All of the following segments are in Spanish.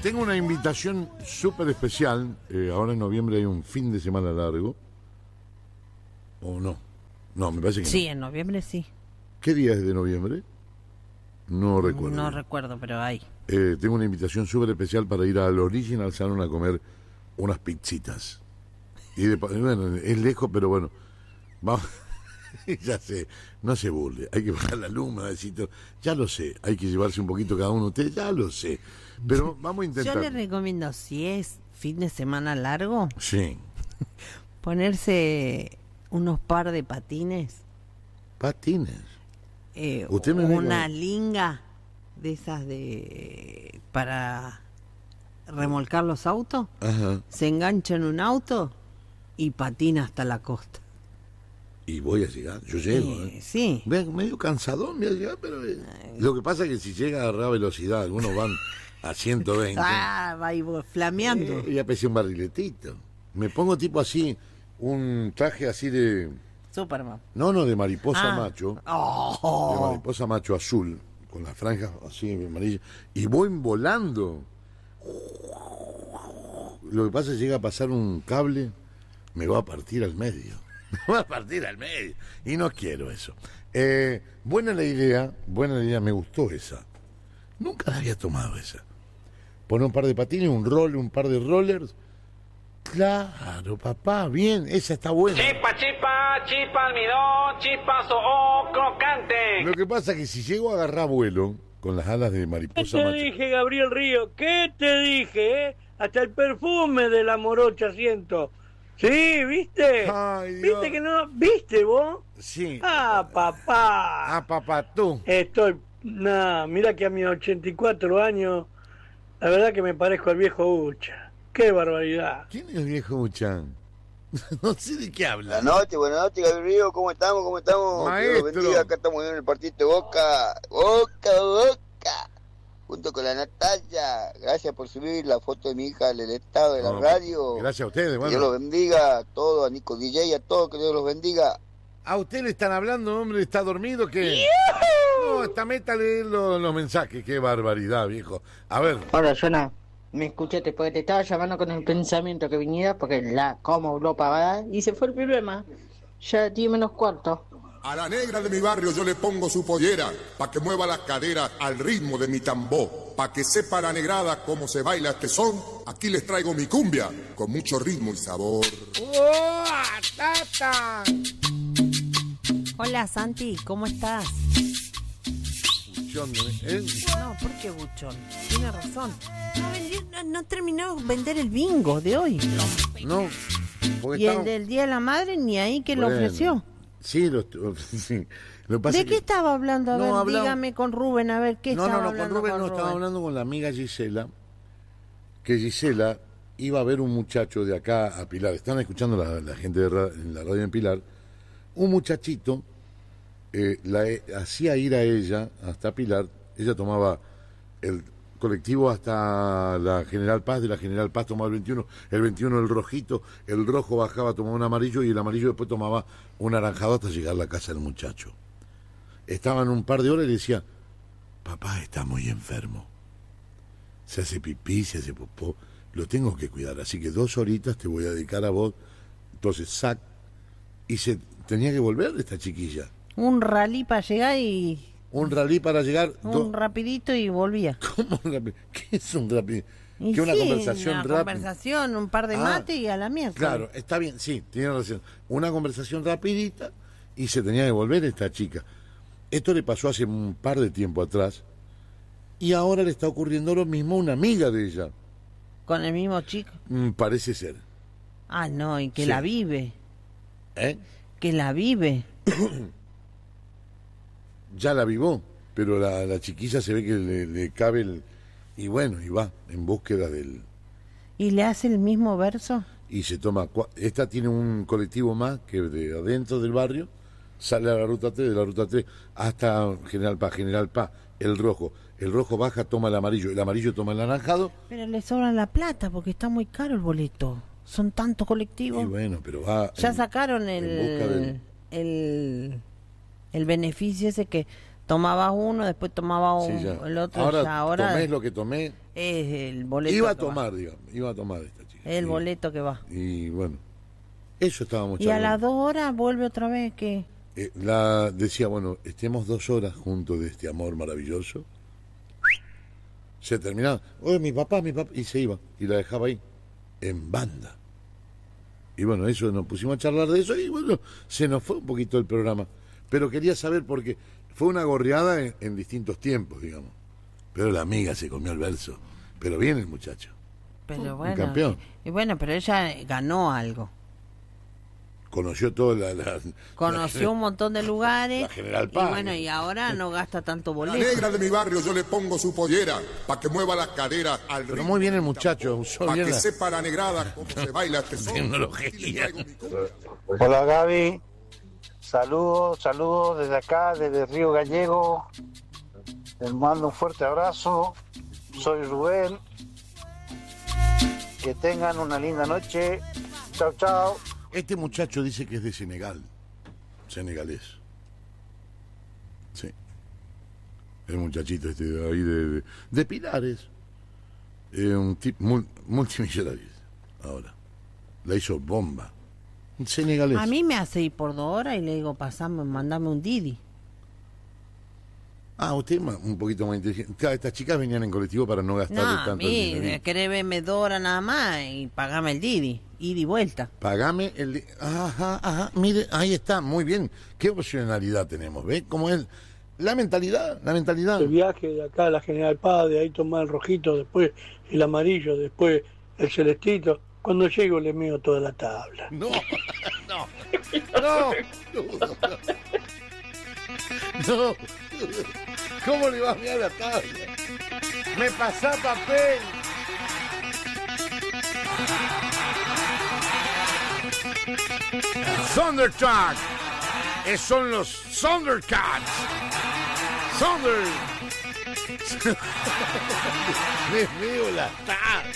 tengo una invitación súper especial. Ahora en noviembre hay un fin de semana largo. ¿O no? No, me parece que Sí, no. en noviembre sí. ¿Qué día es de noviembre? No recuerdo. No recuerdo, pero hay. Tengo una invitación súper especial para ir al Original Salon a comer unas pizzitas. Bueno, es lejos, pero bueno, vamos. Ya sé, no se burle, hay que bajar la luz, madrecito. Ya lo sé, hay que llevarse un poquito cada uno de ustedes, ya lo sé. Pero vamos a intentar. Yo le recomiendo, si es fin de semana largo, Sí. ponerse unos par de patines. Patines. Usted me una linga de esas de para remolcar los autos. Ajá. Se engancha en un auto y patina hasta la costa. Y voy a llegar, yo llego. Sí. Medio cansadón voy a llegar, pero lo que pasa es que si llega a agarrar velocidad, algunos van a 120. Va ahí flameando. Ya pesé un barriletito. Me pongo tipo así, un traje así de... Superman. No, de mariposa macho. Oh. De mariposa macho azul, con las franjas así amarillas. Y voy volando. Lo que pasa es que llega a pasar un cable, me va a partir al medio. Me va a partir al medio. Y no quiero eso. Buena la idea, me gustó esa. Nunca la había tomado esa. Poner un par de patines, un par de rollers. Claro, papá, bien, esa está buena. Chispa, almidón, chispa, crocante. Lo que pasa es que si llego a agarrar vuelo con las alas de mariposa ¿Qué te macho... dije, Gabriel Río? ¿Qué te dije, Hasta el perfume de la morocha siento. ¿Sí? ¿Viste? Ay, ¿Viste Dios. que no? ¿Viste vos? Sí. Papá. Papá, tú. Mira que a mis 84 años, la verdad que me parezco al viejo Ucha. ¡Qué barbaridad! ¿Quién es el viejo Uchán? No sé de qué habla. Buenas noches, Gabriel Río, ¿cómo estamos? Maestro. Dios los bendiga, acá estamos en el partido de Boca, junto con la Natalia. Gracias por subir la foto de mi hija del estado de la radio. Gracias a ustedes, Que bueno. Dios los bendiga, a todos, a Nico DJ, a todos, que Dios los bendiga. ¿A usted le están hablando, hombre? ¿Está dormido? ¿Qué? No, está métale los mensajes. Qué barbaridad, viejo. A ver. Hola, Jonah. Me escuchaste porque te estaba llamando con el pensamiento que viniera porque como habló pavada y se fue el problema. Ya 10 menos cuarto. A la negra de mi barrio yo le pongo su pollera, pa' que mueva las caderas al ritmo de mi tambor. Pa' que sepa la negrada cómo se baila este son, aquí les traigo mi cumbia, con mucho ritmo y sabor. ¡Oh, tata! Hola, Santi, ¿cómo estás? Buchón, No, ¿por qué buchón? Tiene razón. No terminamos de vender el bingo de hoy. No. Y el del Día de la Madre ni ahí que lo ofreció. Sí, sí. Lo pasa ¿De qué estaba hablando? A ver, dígame con Rubén, a ver qué estaba hablando. Con Rubén estaba hablando con la amiga Gisela, que Gisela iba a ver un muchacho de acá a Pilar. Están escuchando la gente en la radio en Pilar. Un muchachito hacía ir a ella hasta Pilar. Ella tomaba el colectivo hasta la General Paz, de la General Paz tomaba el 21 el rojito, el rojo bajaba, tomaba un amarillo y el amarillo después tomaba un naranjado hasta llegar a la casa del muchacho. Estaban un par de horas y le decía, papá está muy enfermo, se hace pipí, se hace popó, lo tengo que cuidar, así que 2 horitas te voy a dedicar a vos. Entonces y se tenía que volver esta chiquilla. Un rally para llegar y... Un rally para llegar... Un rapidito y volvía. ¿Cómo un rapidito? ¿Qué es un rapidito? ¿Qué una conversación rápida? Una conversación, un par de mate y a la mierda. Claro, está bien, sí, tiene razón. Una conversación rapidita y se tenía que volver esta chica. Esto le pasó hace un par de tiempo atrás y ahora le está ocurriendo lo mismo a una amiga de ella. ¿Con el mismo chico? Parece ser. Ah, no, y que sí. la vive. Que la vive. Ya la vivó, pero la chiquilla se ve que le cabe y bueno, y va en búsqueda del... ¿Y le hace el mismo verso? Y se toma... Esta tiene un colectivo más que de adentro del barrio, sale a la ruta 3, de la ruta 3 hasta General Paz, el rojo baja, toma el amarillo toma el naranjado. Pero le sobra la plata porque está muy caro el boleto. Son tantos colectivos. Y bueno, pero va... Ya sacaron el beneficio ese que Tomabas uno, después tomaba Sí, ya. el otro. Ahora tomé lo que tomé. es el boleto. Iba a que va. tomar, digamos. Iba a tomar esta chica. El boleto que va. Y bueno, eso estábamos Y a charlando. las 2 horas vuelve otra vez, ¿qué? Decía, bueno, estemos 2 horas juntos de este amor maravilloso. Se terminaba. Oye, mi papá. Y se iba. Y la dejaba ahí. En banda. Y bueno, eso nos pusimos a charlar de eso. Y bueno, se nos fue un poquito el programa. Pero quería saber porque fue una gorreada en distintos tiempos, digamos. Pero la amiga se comió el verso. Pero bien el muchacho. Pero Un bueno. campeón. Y bueno, pero ella ganó algo. Conoció toda Conoció un montón de lugares. la General Y Paz. bueno, y ahora no gasta tanto La boleto. negra de mi barrio yo le pongo su pollera pa' que mueva las caderas al Pero ritmo muy bien el de mi muchacho. tambor, Usó pa' bien que la sepa la negrada cómo se baila este son. tecnología. Aquí les traigo mi cumbia. Hola Gaby, saludos desde acá, desde Río Gallego. Les mando un fuerte abrazo. Soy Rubén. Que tengan una linda noche. Chao, chao. Este muchacho dice que es de Senegal. Senegalés. Sí. El muchachito este de ahí de Pilares. Un tipo multimillonario. Ahora. La hizo bomba. Un senegalés. A mí me hace ir por 2 horas y le digo, mandame un Didi. Ah, usted un poquito más inteligente. Claro, estas chicas venían en colectivo para no gastar No, a tanto el mí, dinero. querés verme 2 horas nada más y pagame el Didi. Ida y vuelta. Pagame el... Ajá, mire, ahí está, muy bien. ¿Qué opcionalidad tenemos? ¿Ves cómo es? La mentalidad. El viaje de acá a la General Paz, de ahí tomar el rojito, después el amarillo, después el celestito. Cuando llego le meo toda la tabla. No. ¿Cómo le vas a mirar la tabla? Me pasá papel. Thundercat. Son los Thundercats. Thunder. Me veo la tabla.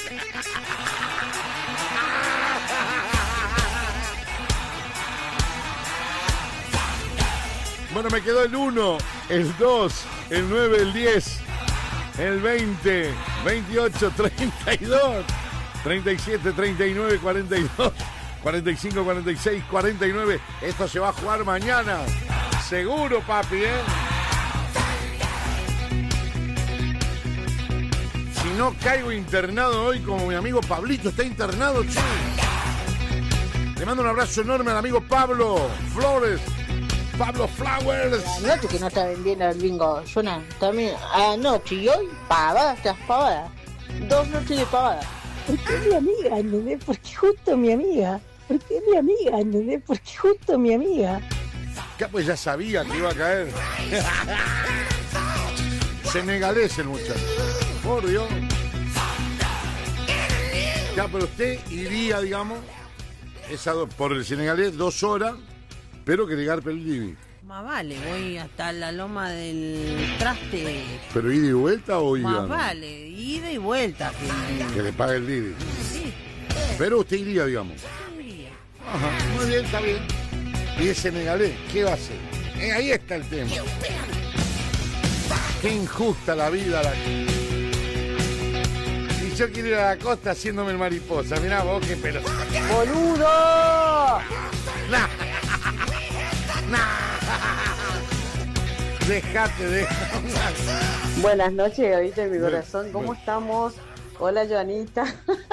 Bueno, me quedó el 1, el 2, el 9, el 10, el 20, 28, 32, 37, 39, 42, 45, 46, 49. Esto se va a jugar mañana. Seguro, papi, ¿eh? Si no caigo internado hoy como mi amigo Pablito está internado, che. Le mando un abrazo enorme al amigo Pablo Flores. Pablo Flowers. Anoche que no está vendiendo el bingo, Jonah. También anoche y hoy, pavadas tras pavadas. 2 noches de pavadas. Porque es mi amiga, ¿entendés? Porque justo mi amiga. Porque es mi amiga, ¿entendés? Porque justo mi amiga. Ya pues ya sabía que iba a caer. Senegalés el muchacho. Por Dios. Ya, pero usted iría, digamos, por el senegalés 2 horas, pero que llegar el Divi. Más vale, voy hasta la loma del traste. ¿Pero ida y vuelta o ida? Más vale, ida y vuelta. Que le pague el Divi. Sí. Pero usted iría, digamos. Ajá, muy bien, está bien. Y es senegalés, ¿qué va a hacer? Ahí está el tema. Qué injusta la vida. Y yo quiero ir a la costa haciéndome el mariposa. Mirá vos, qué pelo. ¡Boludo! Dejate. Buenas noches, Gavita, en mi corazón. ¿Cómo bueno. estamos? Hola, Joanita.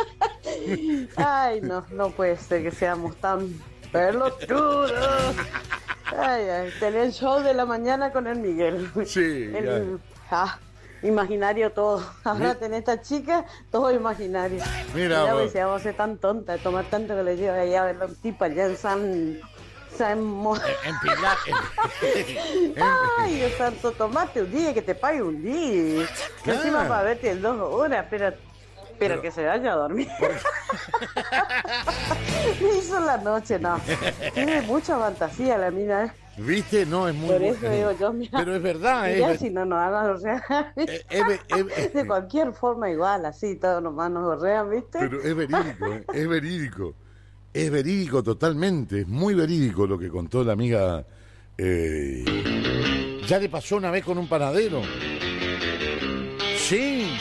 Ay, no puede ser que seamos tan pelotudos. Ay, tenía el show de la mañana con el Miguel. Sí, imaginario todo. Ahora tenés esta chica, todo imaginario. Mira Ya vos. ves, vamos a ser tan tonta de tomar tanto que le lleva allá a ver los tipos allá en San En Pilar. Ay, Dios santo, tomate un día, que te pague un día. Que encima para verte en 2 horas, pero que se vaya a dormir. Me hizo la noche, no. Tiene mucha fantasía la mina, ¿eh? ¿Viste? No, es muy Por eso digo yo, mira. Pero es verdad, Ya si no nos hagan, o sea, de cualquier forma igual, así, todos nomás nos gorrean, ¿viste? Pero es verídico, es verídico. Es verídico totalmente, es muy verídico lo que contó la amiga Ya le pasó una vez con un panadero. Sí.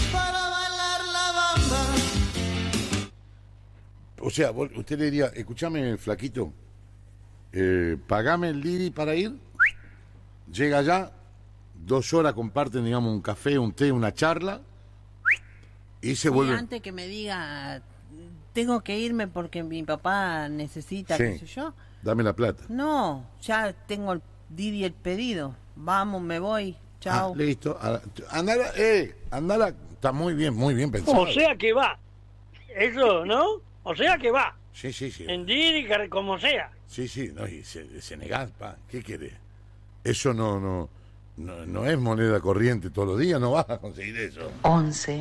O sea, usted le diría, escúchame, flaquito, pagame el Didi para ir, llega allá, 2 horas comparten, digamos, un café, un té, una charla, y se vuelve... Antes que me diga, tengo que irme porque mi papá necesita, Sí. qué sé yo. Dame la plata. No, ya tengo el Didi el pedido. Vamos, me voy, chao. Listo. Andala, está muy bien pensado. O sea que va. Eso, ¿no? O sea que va. Sí. En Didi, como sea. Sí, no, y se negás, pa. ¿Qué querés? Eso no es moneda corriente todos los días, no vas a conseguir eso. 11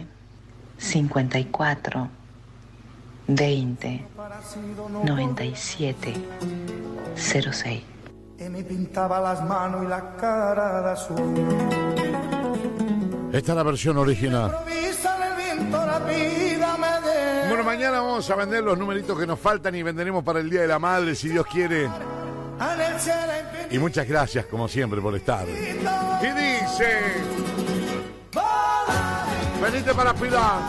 54 20 97 06. Y me pintaba las manos y la cara de azul. Esta es la versión original. Bueno, mañana vamos a vender los numeritos que nos faltan y venderemos para el Día de la Madre, si Dios quiere. Y muchas gracias, como siempre, por estar. Y dice... Venite para Pilar.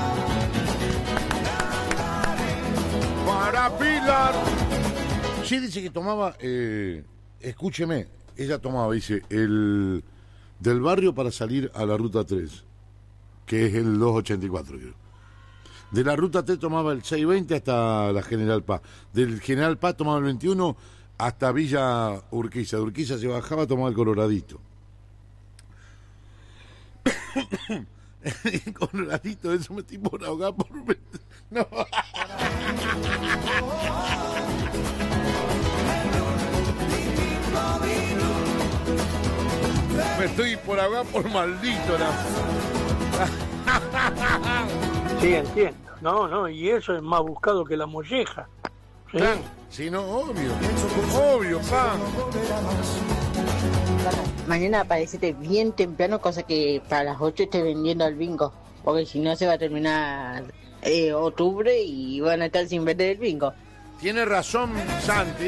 Para Pilar. Sí, dice que tomaba... escúcheme, ella tomaba, dice, del barrio para salir a la Ruta 3, que es el 284, creo. De la Ruta 3 tomaba el 620 hasta la General Paz. Del General Paz tomaba el 21 hasta Villa Urquiza. De Urquiza se bajaba, tomaba el Coloradito. El Coloradito, eso me estoy por ahogar por... No. Me estoy por ahogar por maldito, ¿no? Sí, entiendo. No, y eso es más buscado que la molleja. ¿Sí? Claro, sí, no, obvio, pa. Mañana aparecete bien temprano, cosa que para las 8 esté vendiendo el bingo. Porque si no se va a terminar octubre y van a estar sin vender el bingo. Tiene razón Santi,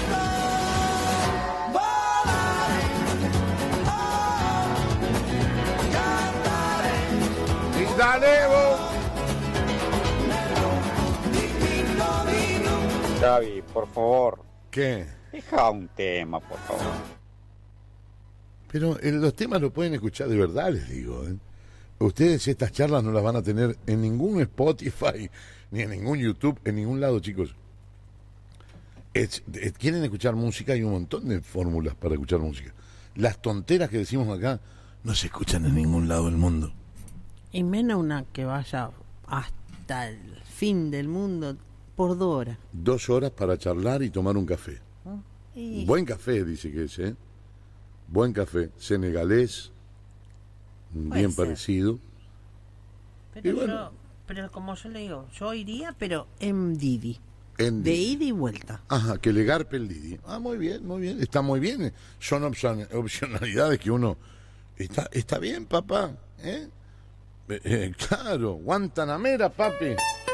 Y dale, vos. Xavi, por favor. ¿Qué? Deja un tema, por favor. Pero los temas los pueden escuchar de verdad, les digo. Ustedes estas charlas no las van a tener en ningún Spotify, ni en ningún YouTube, en ningún lado, chicos. ¿Quieren escuchar música? Hay un montón de fórmulas para escuchar música. Las tonteras que decimos acá no se escuchan en ningún lado del mundo. Y menos una que vaya hasta el fin del mundo por 2 horas. 2 horas para charlar y tomar un café. Y... Buen café, dice que es, Buen café, senegalés, bien parecido. Pero, bueno. pero como yo le digo, yo iría, pero en Didi. En de Didi. ida y vuelta. Ajá, que le garpe el Didi. Muy bien, está muy bien. Son opcionalidades que uno... Está bien, papá, claro, Guantanamera, papi.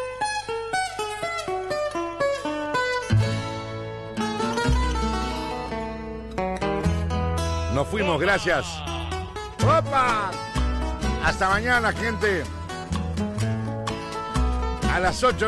Nos fuimos, gracias. ¡Opa! Hasta mañana, gente. A las 8.